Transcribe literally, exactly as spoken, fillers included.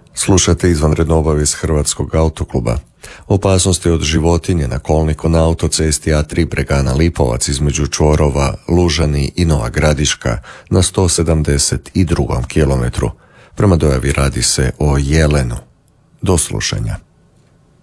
Slušate izvanrednu obavijest Hrvatskog autokluba. Opasnosti od životinje na kolniku na autocesti A tri Bregana Lipovac između čvorova Lužani i Nova Gradiška na sto sedamdeset drugom kilometru. Prema dojavi radi se o jelenu. Do slušanja.